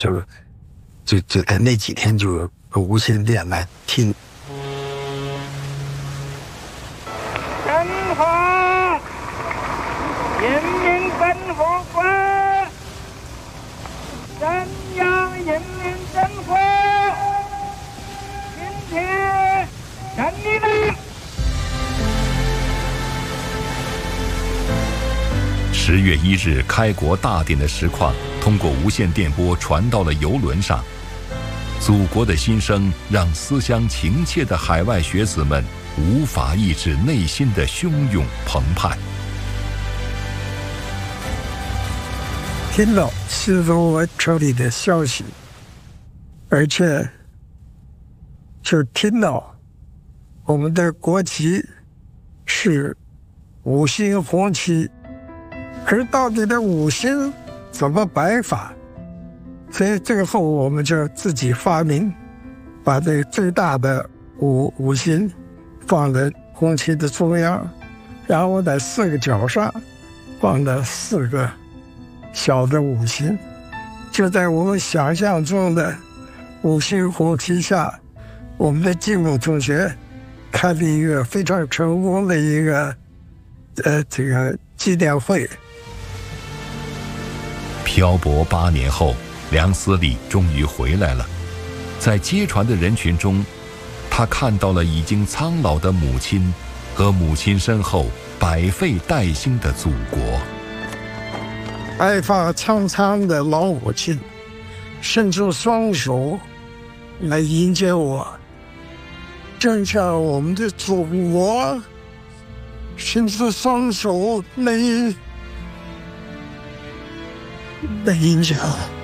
就在那几天就无线电来听。 中华人民共和国中央人民政府今天胜利了。 10月1日开国大典的实况通过无线电波传到了邮轮上，祖国的心声让思乡情切的海外学子们无法抑制内心的汹涌澎湃。 听到失踪我车里的消息，而且就听到我们的国旗是5星红旗，可到底的5星怎么摆法？所以这个后我们就自己发明，把这个最大的五星放在红旗的中央，然后在4个角上放了4个小的5星，就在我们想象中的5星红旗下，我们的金木同学开了一个非常成功的一个这个纪念会。 漂泊8年后，梁思礼终于回来了。在接船的人群中，他看到了已经苍老的母亲和母亲身后百废待兴的祖国。 白发苍苍的老母亲伸出双手来迎接我，正像我们的祖国伸出双手来迎接我。